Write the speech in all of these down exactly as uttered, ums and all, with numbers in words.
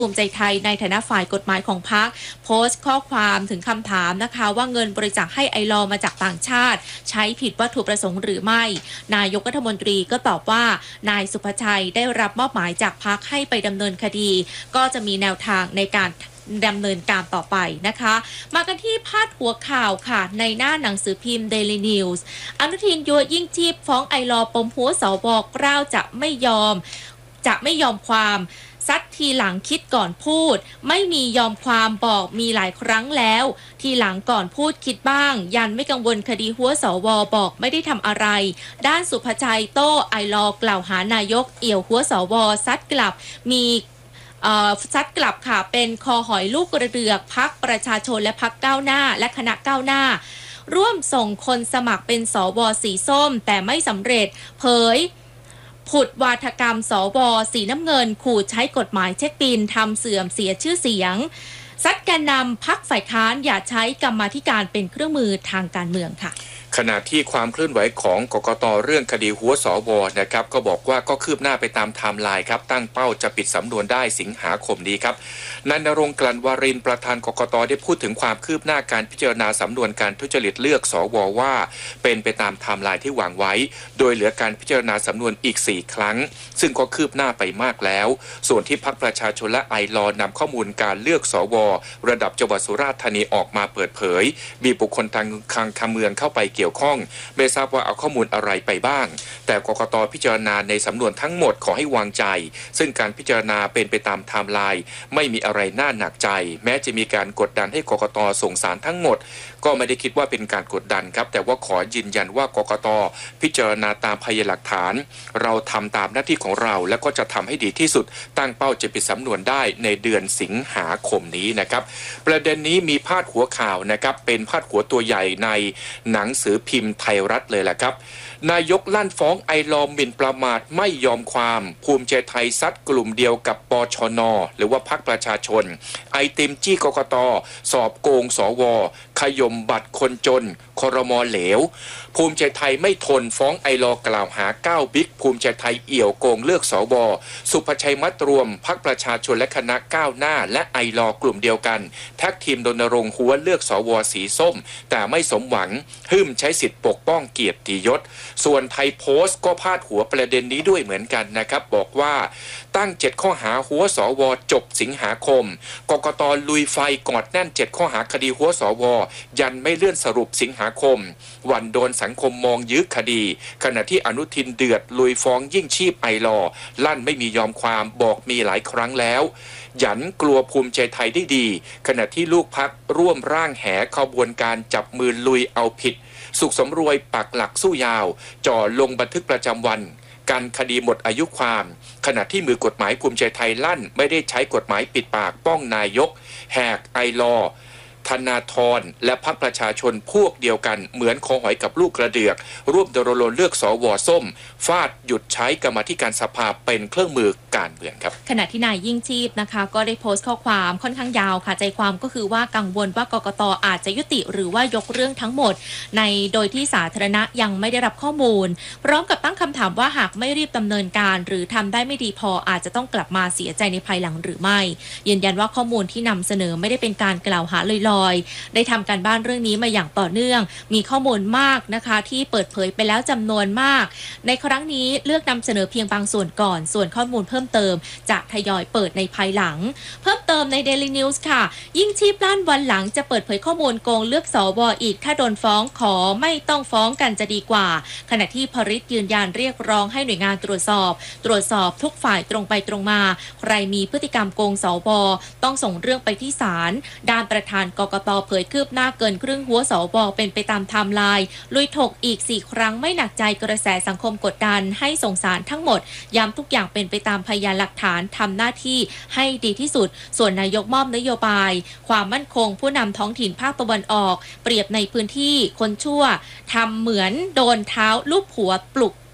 ภูมิใจไทยในฐานะฝ่ายกฎหมายของพรรคโพสต์ข้อความถึงคำถามนะคะว่าเงินบริจาคให้ไอลอมาจากต่างชาติใช้ผิดวัตถุประสงค์หรือไม่นายกรัฐมนตรีก็ตอบว่านายสุภชัยได้รับมอบหมายจากพรรคให้ไปดำเนินคดีก็จะมีแนวทางในการดำเนินการต่อไปนะคะมากันที่พาดหัวข่าวค่ะในหน้าหนังสือพิมพ์ Daily News อนุทินยั่วยิ่งชีพฟ้องไอลอปมหัวสวกล้าวจะไม่ยอมจะไม่ยอมความซัดทีหลังคิดก่อนพูดไม่มียอมความบอกมีหลายครั้งแล้วทีหลังก่อนพูดคิดบ้างยันไม่กังวลคดีหัวสวบอกไม่ได้ทำอะไรด้านสุภชัยโต้ไอลอกล่าวหานายกเอี่ยวหัวสวซัดกลับมีซัดกลับค่ะเป็นคอหอยลูกกระเดือกพรรคประชาชนและพรรคก้าวหน้าและคณะก้าวหน้าร่วมส่งคนสมัครเป็นสวสีส้มแต่ไม่สำเร็จเผยผุดวาทกรรมสวสีน้ำเงินขู่ใช้กฎหมายเช็คบินทำเสื่อมเสียชื่อเสียงซัดแกนนำพรรคฝ่ายค้านอย่าใช้กรรมาธิการเป็นเครื่องมือทางการเมืองค่ะขณะที่ความเคลื่อนไหวของกกต.เรื่องคดีหัวสวนะครับก็บอกว่าก็คืบหน้าไปตามไทม์ไลน์ครับตั้งเป้าจะปิดสำนวนได้สิงหาคมนี้ครับนายณรงค์ กลั่นวารินทร์ประธานกกต.ได้พูดถึงความคืบหน้าการพิจารณาสำนวนการทุจริตเลือกสวว่าเป็นไปตามไทม์ไลน์ที่วางไว้โดยเหลือการพิจารณาสำนวนอีกสี่ครั้งซึ่งก็คืบหน้าไปมากแล้วส่วนที่พรรคประชาชนและไอลอนำข้อมูลการเลือกสวระดับจังหวัดสุราษฎร์ธานีออกมาเปิดเผยมีบุคคลทางการเมืองเข้าไปเกี่ยวข้องไม่ทราบว่าเอาข้อมูลอะไรไปบ้างแต่กกต.พิจารณาในสำนวนทั้งหมดขอให้วางใจซึ่งการพิจารณาเป็นไปตามไทม์ไลน์ไม่มีอะไรน่าหนักใจแม้จะมีการกดดันให้กกต.ส่งสารทั้งหมดก็ไม่ได้คิดว่าเป็นการกดดันครับแต่ว่าขอยืนยันว่ากกต.พิจารณาตามพยานหลักฐานเราทำตามหน้าที่ของเราและก็จะทำให้ดีที่สุดตั้งเป้าจะปิดสำนวนได้ในเดือนสิงหาคมนี้นะครับประเด็นนี้มีพาดหัวข่าวนะครับเป็นพาดหัวตัวใหญ่ในหนังสือพิมพ์ไทยรัฐเลยแหละครับนายกลั่นฟ้องไอลอหมิ่นประมาทไม่ยอมความภูมิใจไทยซัดกลุ่มเดียวกับปชนหรือว่าพรรคประชาชนไอติมจี้กกต.สอบโกงสวขยมบัตรคนจนครม.เหลวภูมิใจไทยไม่ทนฟ้องไอลอกล่าวหาเก้าบิ๊กภูมิใจไทยเอี่ยวโกงเลือกสวสุภชัยมัดรวมพรรคประชาชนและคณะก้าวหน้าและไอลอกลุ่มเดียวกันแท็กทีมรณรงค์หัวเลือกสวสีส้มแต่ไม่สมหวังหึ่มใช้สิทธิปกป้องเกียรติยศส่วนไทยโพสต์ก็พาดหัวประเด็นนี้ด้วยเหมือนกันนะครับบอกว่าตั้งเจ็ดข้อหาหัวสวจบสิงหาคมกกต.ลุยไฟกอดแน่นเจ็ดข้อหาคดีหัวสวยันไม่เลื่อนสรุปสิงหาคมวันโดนสังคมมองยึกคดีขณะที่อนุทินเดือดลุยฟ้องยิ่งชีพไอลอลั่นไม่มียอมความบอกมีหลายครั้งแล้วหยันกลัวภูมิใจไทยได้ดีขณะที่ลูกพรรคร่วมร่างแหขบวนการจับมือลุยเอาผิดสุขสมรวยปักหลักสู้ยาวจ่อลงบันทึกประจำวันการคดีหมดอายุความขณะที่มือกฎหมายภูมิใจไทยลั่นไม่ได้ใช้กฎหมายปิดปากป้องนายกแหกไอลอธนาธรและพรรคประชาชนพวกเดียวกันเหมือนคอหอยกับลูกกระเดือกร่วมดรณรงค์เลือกสวส้มฟาดหยุดใช้กรรมาธิการสภาเป็นเครื่องมือการเมืองครับขณะที่นายยิ่งชีพนะคะก็ได้โพสต์ข้อความค่อนข้างยาวค่ะใจความก็คือว่ากังวลว่ากกต.อาจจะยุติหรือว่ายกเรื่องทั้งหมดในโดยที่สาธารณะยังไม่ได้รับข้อมูลพร้อมกับตั้งคำถามว่าหากไม่รีบดำเนินการหรือทำได้ไม่ดีพออาจจะต้องกลับมาเสียใจในภายหลังหรือไม่ยืนยันว่าข้อมูลที่นำเสนอไม่ได้เป็นการกล่าวหาลอยๆได้ทำการบ้านเรื่องนี้มาอย่างต่อเนื่องมีข้อมูลมากนะคะที่เปิดเผยไปแล้วจำนวนมากในครั้งนี้เลือกนำเสนอเพียงบางส่วนก่อนส่วนข้อมูลเพิ่มเติมจะทยอยเปิดในภายหลังเพิ่มเติมใน Daily News ค่ะยิ่งชีพล้านวันหลังจะเปิดเผยข้อมูลโกงเลือกสวอีกถ้าโดนฟ้องขอไม่ต้องฟ้องกันจะดีกว่าขณะที่พริตยืนยันเรียกร้องให้หน่วยงานตรวจสอบตรวจสอบทุกฝ่ายตรงไปตรงมาใครมีพฤติกรรมโกงสวต้องส่งเรื่องไปที่ศาลด้านประธานกกต.เผยคืบหน้าเกินครึ่งหัวสวเป็นไปตามไทม์ไลน์ลุยถกอีกสี่ครั้งไม่หนักใจกระแสสังคมกดดันให้ส่งสารทั้งหมดย้ำทุกอย่างเป็นไปตามพยานหลักฐานทำหน้าที่ให้ดีที่สุดส่วนนายกมอบนโยบายความมั่นคงผู้นำท้องถิ่นภาคตะวันออกเปรียบในพื้นที่คนชั่วทำเหมือนโดนเท้าลูบหัวปลุก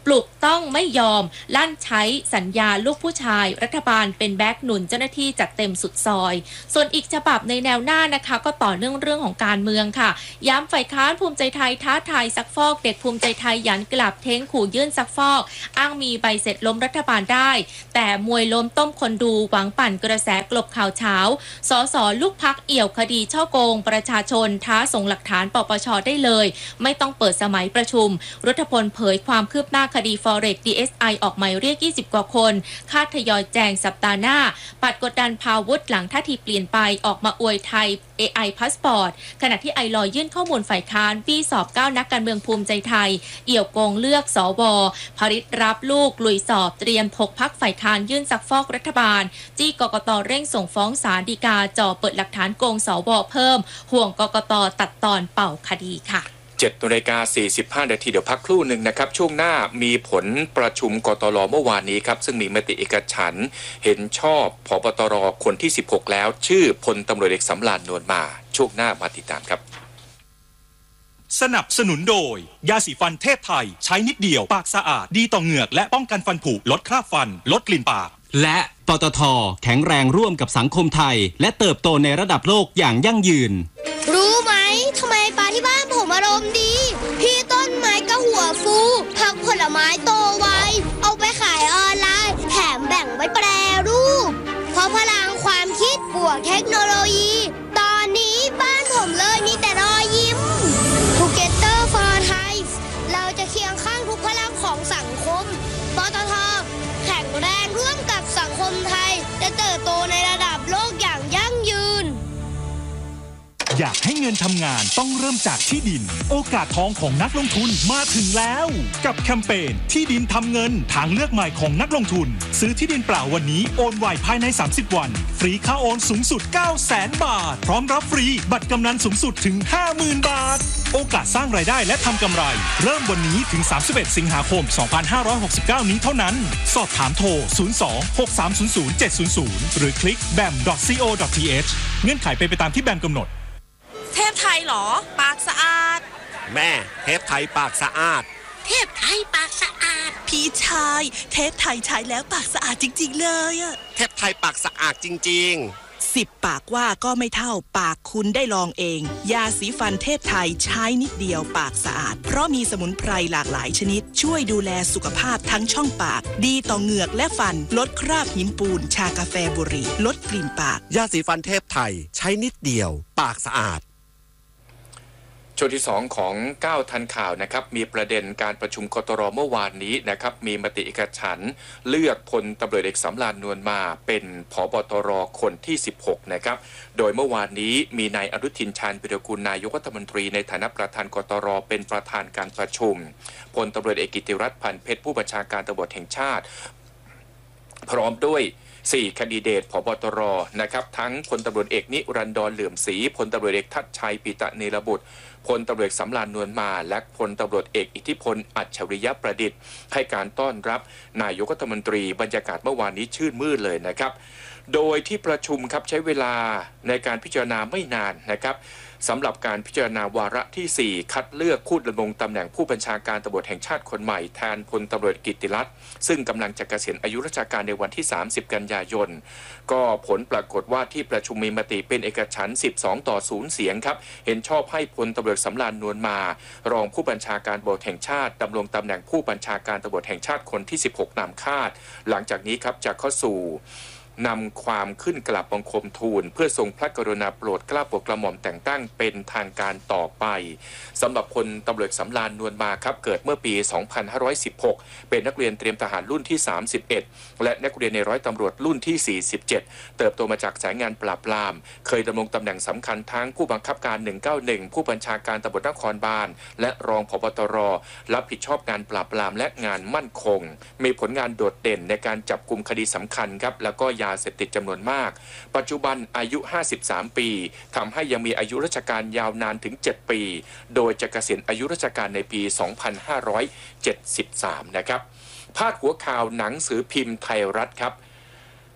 ปลุกต้องไม่ยอมลั่นใช้สัญญาลูกผู้ชายรัฐบาลเป็นแบ็คหนุนเจ้าหน้าที่จัดเต็มสุดซอยส่วนอีกฉบับในแนวหน้านะคะก็ต่อเนื่องเรื่องของการเมืองค่ะย้ำฝ่ายค้านภูมิใจไทยท้าทายซักฟอกเด็กภูมิใจไทยยันกลับเท้งขู่ยื่นซักฟอกอ้างมีใบเสร็จล้มรัฐบาลได้แต่มวยล้มต้มคนดูหวังปั่นกระแสกลบข่าวเช้าสสลูกพักเอี่ยวคดีช่อโกงประชาชนท้าส่งหลักฐานปปช.ได้เลยไม่ต้องเปิดสมัยประชุมรัฐพลเผยความคืบหน้าคดีฟอเร็กซ์ ดี เอส ไอ ออกหมายเรียกยี่สิบกว่าคนคาดทยอยแจงสัปดาห์หน้าปัดกดดันพาวุธหลังท่าทีเปลี่ยนไปออกมาอวยไทย เอ ไอ Passport ขณะที่ไอลอยยื่นข้อมูลฝ่ายค้านบี้สอบเก้านักการเมืองภูมิใจไทยเอี่ยวโกงเลือกสวภริษรับลูกลุยสอบเตรียมถกพักฝ่ายค้านยื่นซักฟอกรัฐบาลจี้กกต.เร่งส่งฟ้องศาลฎีกาจ่อเปิดหลักฐานโกงสวเพิ่มห่วงกกต.ตัดตอนเป่าคดีค่ะเจ็ดนาฬิกาสี่สิบห้านาทีเดี๋ยวพักครู่หนึ่งนะครับช่วงหน้ามีผลประชุมกตรเมื่อวานนี้ครับซึ่งมีมติเอกฉันท์เห็นชอบผบตรคนที่สิบหกแล้วชื่อพลตำรวจเอกสำราญนวลมาช่วงหน้ามาติดตามครับสนับสนุนโดยยาสีฟันเทพไทยใช้นิดเดียวปากสะอาดดีต่อเหงือกและป้องกันฟันผุลดคราบฟันลดกลิ่นปากและปตท.แข็งแรงร่วมกับสังคมไทยและเติบโตในระดับโลกอย่างยั่งยืนรู้ไหมทำไมปลาที่บ้านผมอารมณ์ดีพี่ต้นไม้ก็หัวฟูผักผลไม้โตไวเอาไปขายออนไลน์แถมแบ่งไว้แปรรูปเพราะพลังความคิดบวกเทคโนโลยีตอนนี้บ้านผมเลยมีแต่รอยยิ้ม Together for Thai เราจะเคียงข้างทุกพลังของสังคมปตท.แข็งแรงร่วมกับสังคมไทยจะเติบโตในระดับโลกอย่างยั่งยืนอยากให้เงินทำงานต้องเริ่มจากที่ดินโอกาสทองของนักลงทุนมาถึงแล้วกับแคมเปญที่ดินทำเงินทางเลือกใหม่ของนักลงทุนซื้อที่ดินเปล่าวันนี้โอนไวภายในสามสิบวันฟรีค่าโอนสูงสุด เก้าแสน บาทพร้อมรับฟรีบัตรกำนันสูงสุดถึง ห้าหมื่น บาทโอกาสสร้างรายได้และทำกำไรเริ่มวันนี้ถึงสามสิบเอ็ดสิงหาคมสองพันห้าร้อยหกสิบเก้านี้เท่านั้นสอบถามโทรศูนย์ สอง หก สาม ศูนย์ ศูนย์ เจ็ด ศูนย์ ศูนย์หรือคลิก แบม ดอท ซี โอ ดอท ที เอช เงื่อนไขเป็นไปตามที่แบมกำหนดเทพไทยเหรอปากสะอาดแม่เทพไทยปากสะอาดเทพไทยปากสะอาดพี่ชายเทพไทยใช้แล้วปากสะอาดจริงๆเลยอะเทพไทยปากสะอาดจริงๆสิบปากว่าก็ไม่เท่าปากคุณได้ลองเองยาสีฟันเทพไทยใช้นิดเดียวปากสะอาดเพราะมีสมุนไพรหลากหลายชนิดช่วยดูแลสุขภาพทั้งช่องปากดีต่อเหงือกและฟันลดคราบหินปูนชากาแฟบุหรี่ลดกลิ่นปากยาสีฟันเทพไทยใช้นิดเดียวปากสะอาดช่วงที่สองของเก้าทันข่าวนะครับมีประเด็นการประชุมกตรเมื่อวานนี้นะครับมีมติเอกฉันท์เลือกพลตำรวจเอกสำราญนวลมาเป็นผบตรคนที่สิบหกนะครับโดยเมื่อวานนี้มีนายอนุทินชาญวิรากูลนายกรัฐมนตรีในฐานะประธานกตรเป็นประธานการประชุมพลตำรวจเอกกิติรัตน์พันเพชรผู้บัญชาการตำรวจแห่งชาติพร้อมด้วยสี่แคนดิเดตผบตรนะครับทั้งพลตำรวจเอกนิรันดรเหลื่อมศรีพลตำรวจเอกทัชชัยปิตะเนรบุตรพลตำรวจสำราญนวลมาและพลตำรวจเอกอิทธิพลอัจฉริยะประดิษฐ์ให้การต้อนรับนายกรัฐมนตรีบรรยากาศเมื่อวานนี้ชื่นมื่นเลยนะครับโดยที่ประชุมครับใช้เวลาในการพิจารณาไม่นานนะครับสำหรับการพิจารณาวาระที่สี่คัดเลือกผู้ดำรงตำแหน่งผู้บัญชาการตำรวจแห่งชาติคนใหม่แทนพลตำรวจกิตติรัตน์ซึ่งกำลังจะเกษียณอายุราชการในวันที่สามสิบกันยายนก็ผลปรากฏว่าที่ประชุมมีมติเป็นเอกฉันท์สิบสองต่อศูนย์เสียงครับเห็นชอบให้พลตำรวจสำราญนวลมารองผู้บัญชาการตำรวจแห่งชาติดำรงตำแหน่งผู้บัญชาการตำรวจแห่งชาติคนที่สิบหกนำคาดหลังจากนี้ครับจะเข้าสู่นำความขึ้นกราบบังคมทูลเพื่อทรงพระกรุณาโปรดเกล้าโปรดกระหม่อมแต่งตั้งเป็นทางการต่อไปสำหรับพลตำรวจสำราญนวลมาครับเกิดเมื่อปีสองพันห้าร้อยสิบหกเป็นนักเรียนเตรียมทหารรุ่นที่สามสิบเอ็ดและนักเรียนในร้อยตำรวจรุ่นที่สี่สิบเจ็ดเติบโตมาจากสายงานปราบปรามเคยดำรงตำแหน่งสำคัญทั้งผู้บังคับการหนึ่งเก้าหนึ่งผู้บัญชาการตำรวจนครบาลและรองผบตรรับผิดชอบงานปราบปรามและงานมั่นคงมีผลงานโดดเด่นในการจับกุมคดีสำคัญครับแล้วก็ยาเสพติดจำนวนมากปัจจุบันอายุห้าสิบสามปีทำให้ยังมีอายุราชการยาวนานถึงเจ็ดปีโดยจะเกษียณอายุราชการในปีสองพันห้าร้อยเจ็ดสิบสามนะครับพาดหัวข่าวหนังสือพิมพ์ไทยรัฐครับ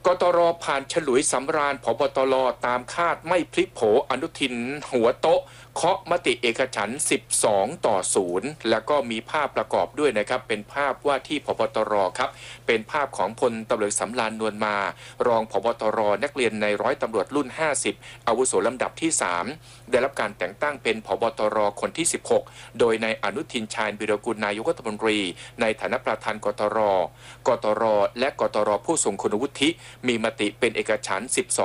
กตรผ่านฉลุยสำราญผบตรตามคาดไม่พลิกโผอนุทินหัวโต๊ะเคาะมติเอกฉันท์สิบสองต่อศูนย์แล้วก็มีภาพประกอบด้วยนะครับเป็นภาพว่าที่ผบตรครับเป็นภาพของพลตำรวจสำราญนวลมารองผบตรนักเรียนในร้อยตำรวจรุ่นห้าสิบอาวุโสลำดับที่สามได้รับการแต่งตั้งเป็นผบตรคนที่สิบหกโดยนายอนุทินชาญวิรากูลนายกรัฐมนตรีในฐานะประธานกตรกตรและกตรผู้ทรงคุณวุฒิมีมติเป็นเอกฉันท์สิบสอง